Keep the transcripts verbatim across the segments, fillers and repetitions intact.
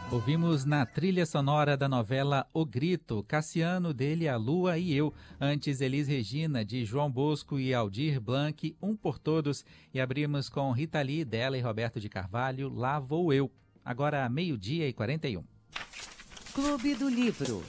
Ouvimos na trilha sonora da novela O Grito, Cassiano, dele, A Lua e Eu. Antes, Elis Regina, de João Bosco e Aldir Blanc, Um por Todos. E abrimos com Rita Lee, dela e Roberto de Carvalho, Lá Vou Eu. Agora, meio-dia e quarenta e um. Clube do Livro.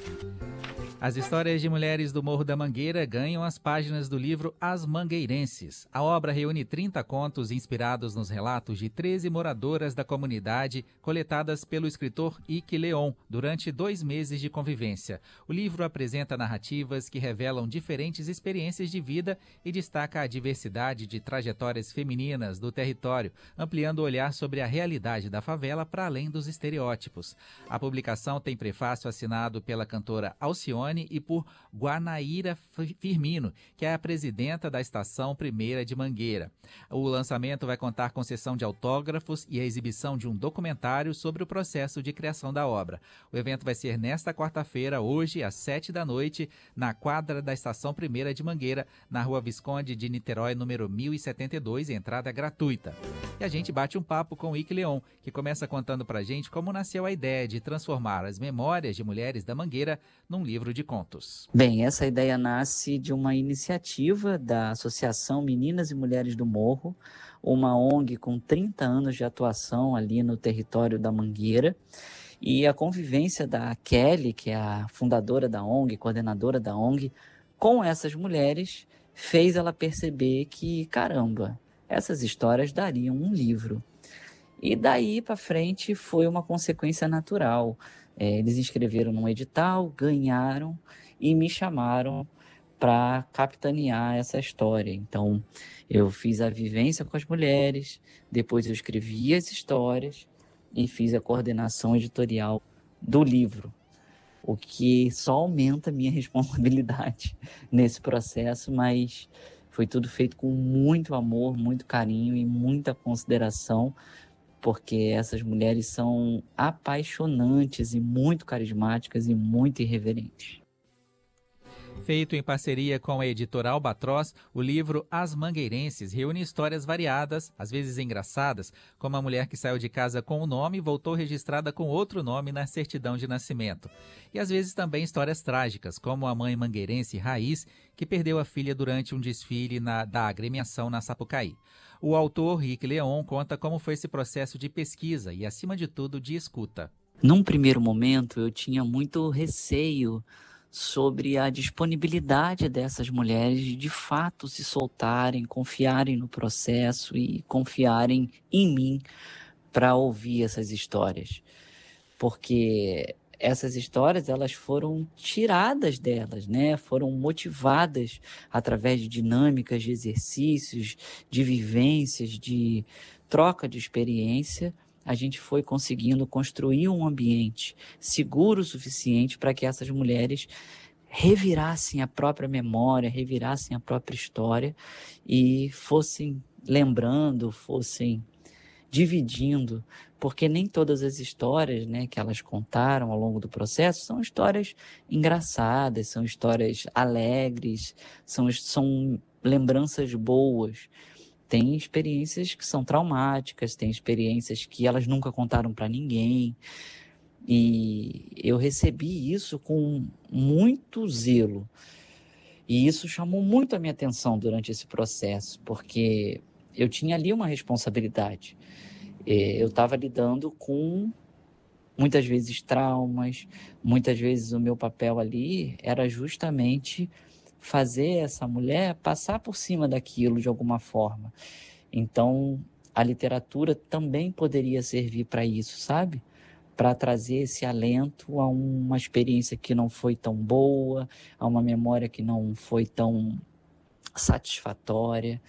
As histórias de mulheres do Morro da Mangueira ganham as páginas do livro As Mangueirenses. A obra reúne trinta contos inspirados nos relatos de treze moradoras da comunidade, coletadas pelo escritor Ike Leon durante dois meses de convivência. O livro apresenta narrativas que revelam diferentes experiências de vida e destaca a diversidade de trajetórias femininas do território, ampliando o olhar sobre a realidade da favela para além dos estereótipos. A publicação tem prefácio assinado pela cantora Alcione e por Guanaíra Firmino, que é a presidenta da Estação Primeira de Mangueira. O lançamento vai contar com sessão de autógrafos e a exibição de um documentário sobre o processo de criação da obra. O evento vai ser nesta quarta-feira, hoje, às sete da noite, na quadra da Estação Primeira de Mangueira, na Rua Visconde de Niterói, número mil e setenta e dois, entrada gratuita. E a gente bate um papo com o Ike Leon, que começa contando pra gente como nasceu a ideia de transformar as memórias de mulheres da Mangueira num livro de contos. Bem, essa ideia nasce de uma iniciativa da Associação Meninas e Mulheres do Morro, uma O N G com trinta anos de atuação ali no território da Mangueira, e a convivência da Kelly, que é a fundadora da O N G, coordenadora da O N G, com essas mulheres, fez ela perceber que, caramba, essas histórias dariam um livro. E daí para frente foi uma consequência natural. É, eles inscreveram num edital, ganharam e me chamaram para capitanear essa história. Então, eu fiz a vivência com as mulheres, depois eu escrevi as histórias e fiz a coordenação editorial do livro, o que só aumenta a minha responsabilidade nesse processo, mas foi tudo feito com muito amor, muito carinho e muita consideração, porque essas mulheres são apaixonantes e muito carismáticas e muito irreverentes. Feito em parceria com a editora Albatroz, o livro As Mangueirenses reúne histórias variadas, às vezes engraçadas, como a mulher que saiu de casa com um nome e voltou registrada com outro nome na certidão de nascimento. E às vezes também histórias trágicas, como a mãe mangueirense Raiz, que perdeu a filha durante um desfile na, da agremiação na Sapucaí. O autor, Ike Leon, conta como foi esse processo de pesquisa e, acima de tudo, de escuta. Num primeiro momento, eu tinha muito receio sobre a disponibilidade dessas mulheres de, de fato, se soltarem, confiarem no processo e confiarem em mim para ouvir essas histórias. Porque essas histórias, elas foram tiradas delas, né? Foram motivadas através de dinâmicas, de exercícios, de vivências, de troca de experiência. A gente foi conseguindo construir um ambiente seguro o suficiente para que essas mulheres revirassem a própria memória, revirassem a própria história e fossem lembrando, fossem dividindo, porque nem todas as histórias, né, que elas contaram ao longo do processo são histórias engraçadas, são histórias alegres, são, são lembranças boas. Tem experiências que são traumáticas, tem experiências que elas nunca contaram para ninguém. E eu recebi isso com muito zelo. E isso chamou muito a minha atenção durante esse processo, porque eu tinha ali uma responsabilidade. Eu estava lidando com, muitas vezes, traumas, muitas vezes o meu papel ali era justamente fazer essa mulher passar por cima daquilo de alguma forma. Então, a literatura também poderia servir para isso, sabe? Para trazer esse alento a uma experiência que não foi tão boa, a uma memória que não foi tão satisfatória.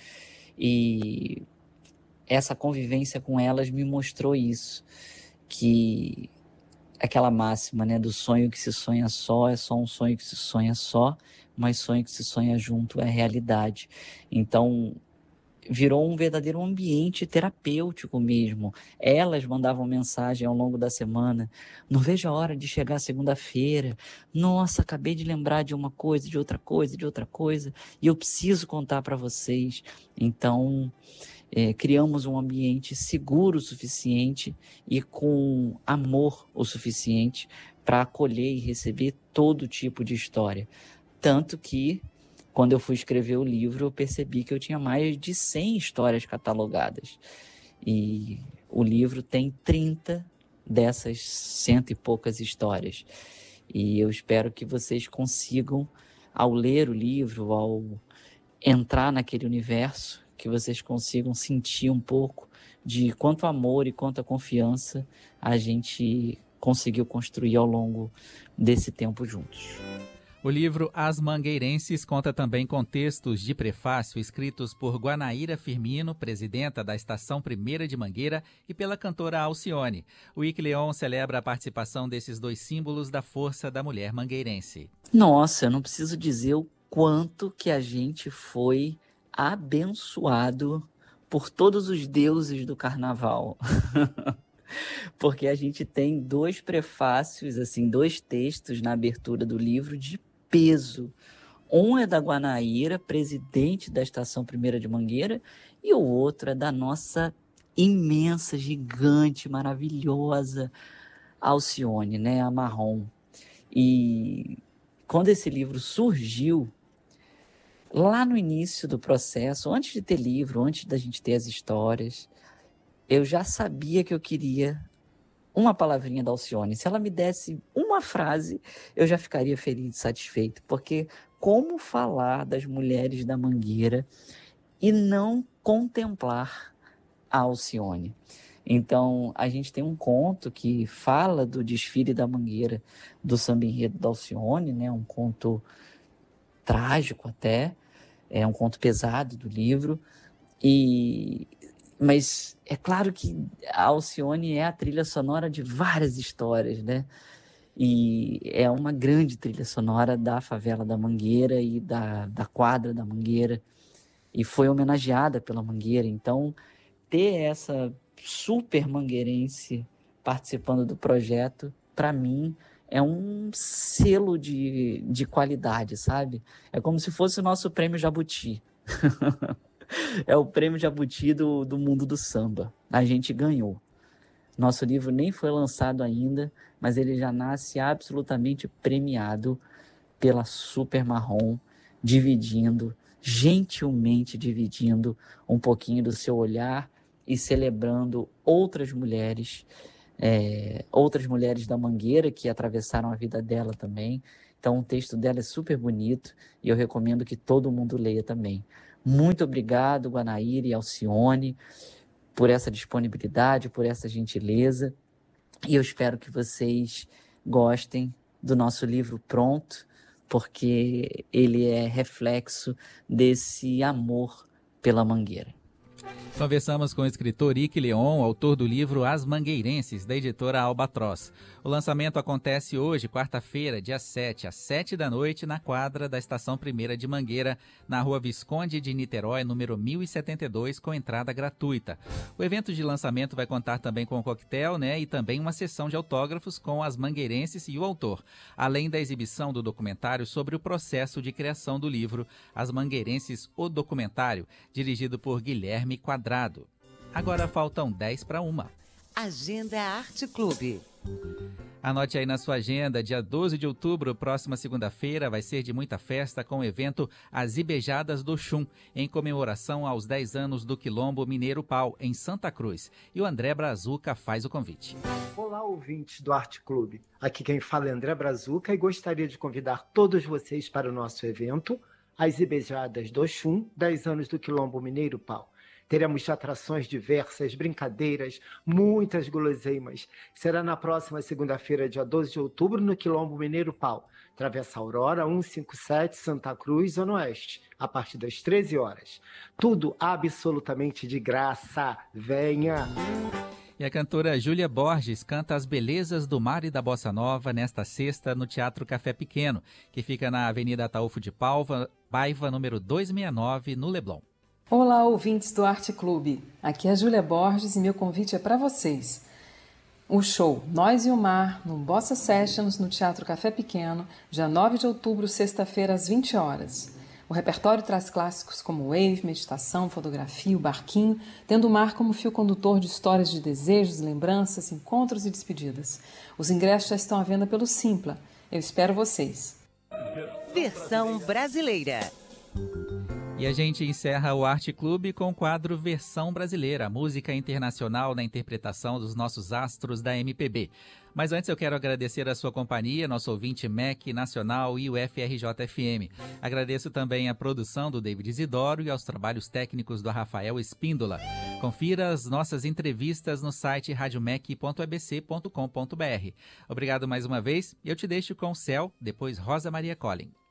E essa convivência com elas me mostrou isso, que aquela máxima, né, do sonho que se sonha só é só um sonho que se sonha só, mas sonho que se sonha junto é realidade. Então, virou um verdadeiro ambiente terapêutico mesmo. Elas mandavam mensagem ao longo da semana: não vejo a hora de chegar segunda-feira, nossa, acabei de lembrar de uma coisa, de outra coisa, de outra coisa, e eu preciso contar para vocês. Então, é, criamos um ambiente seguro o suficiente e com amor o suficiente para acolher e receber todo tipo de história. Tanto que, quando eu fui escrever o livro, eu percebi que eu tinha mais de cem histórias catalogadas. E o livro tem trinta dessas cento e poucas histórias. E eu espero que vocês consigam, ao ler o livro, ao entrar naquele universo, que vocês consigam sentir um pouco de quanto amor e quanta confiança a gente conseguiu construir ao longo desse tempo juntos. O livro As Mangueirenses conta também com textos de prefácio escritos por Guanaíra Firmino, presidenta da Estação Primeira de Mangueira, e pela cantora Alcione. O Icleon celebra a participação desses dois símbolos da força da mulher mangueirense. Nossa, eu não preciso dizer o quanto que a gente foi abençoado por todos os deuses do carnaval. Porque a gente tem dois prefácios, assim, dois textos na abertura do livro de peso. Um é da Guanaíra, presidente da Estação Primeira de Mangueira, e o outro é da nossa imensa, gigante, maravilhosa Alcione, né, a Marrom. E quando esse livro surgiu, lá no início do processo, antes de ter livro, antes da gente ter as histórias, eu já sabia que eu queria uma palavrinha da Alcione. Se ela me desse uma frase, eu já ficaria feliz e satisfeito. Porque como falar das mulheres da Mangueira e não contemplar a Alcione? Então, a gente tem um conto que fala do desfile da Mangueira, do samba enredo da Alcione, né? Um conto trágico até, é um conto pesado do livro, e... mas é claro que a Alcione é a trilha sonora de várias histórias, né? E é uma grande trilha sonora da favela da Mangueira e da, da quadra da Mangueira, e foi homenageada pela Mangueira. Então, ter essa super mangueirense participando do projeto, para mim, é um selo de, de qualidade, sabe? É como se fosse o nosso prêmio Jabuti. É o prêmio Jabuti do, do mundo do samba. A gente ganhou. Nosso livro nem foi lançado ainda, mas ele já nasce absolutamente premiado pela Super Marrom, dividindo, gentilmente dividindo um pouquinho do seu olhar e celebrando outras mulheres, é, outras mulheres da Mangueira que atravessaram a vida dela também. Então o texto dela é super bonito e eu recomendo que todo mundo leia também. Muito obrigado, Guanaíra e Alcione, por essa disponibilidade, por essa gentileza. E eu espero que vocês gostem do nosso livro pronto, porque ele é reflexo desse amor pela Mangueira. Conversamos com o escritor Ike Leon, autor do livro As Mangueirenses, da editora Albatroz. O lançamento acontece hoje, quarta-feira, dia sete, às sete da noite, na quadra da Estação Primeira de Mangueira, na rua Visconde de Niterói, número mil e setenta e dois, com entrada gratuita. O evento de lançamento vai contar também com um coquetel, né, e também uma sessão de autógrafos com as mangueirenses e o autor, além da exibição do documentário sobre o processo de criação do livro As Mangueirenses, o documentário, dirigido por Guilherme Quadrado. Agora faltam dez para uma. Agenda Arte Clube. Anote aí na sua agenda, dia doze de outubro, próxima segunda-feira, vai ser de muita festa com o evento As Ibejadas do Xum, em comemoração aos dez anos do Quilombo Mineiro Pau, em Santa Cruz. E o André Brazuca faz o convite. Olá, ouvintes do Arte Clube. Aqui quem fala é André Brazuca e gostaria de convidar todos vocês para o nosso evento As Ibejadas do Xum, dez anos do Quilombo Mineiro Pau. Teremos atrações diversas, brincadeiras, muitas guloseimas. Será na próxima segunda-feira, dia doze de outubro, no Quilombo Mineiro Pau, Travessa Aurora, cento e cinquenta e sete, Santa Cruz, Zona Oeste, a partir das treze horas. Tudo absolutamente de graça. Venha! E a cantora Júlia Borges canta As Belezas do Mar e da Bossa Nova nesta sexta no Teatro Café Pequeno, que fica na Avenida Ataúfo de Paiva, Paiva, número duzentos e sessenta e nove, no Leblon. Olá, ouvintes do Arte Clube. Aqui é a Júlia Borges e meu convite é para vocês. O show Nós e o Mar, no Bossa Sessions, no Teatro Café Pequeno, dia nove de outubro, sexta-feira, às vinte horas. O repertório traz clássicos como Wave, Meditação, Fotografia, o Barquinho, tendo o mar como fio condutor de histórias de desejos, lembranças, encontros e despedidas. Os ingressos já estão à venda pelo Simpla. Eu espero vocês. Versão brasileira. E a gente encerra o Arte Clube com o quadro Versão Brasileira, música internacional na interpretação dos nossos astros da M P B. Mas antes eu quero agradecer a sua companhia, nosso ouvinte M E C Nacional e o F R J F M. Agradeço também a produção do David Isidoro e aos trabalhos técnicos do Rafael Espíndola. Confira as nossas entrevistas no site radiomec ponto e b c ponto com ponto b r. Obrigado mais uma vez e eu te deixo com o Céu, depois Rosa Maria Collin.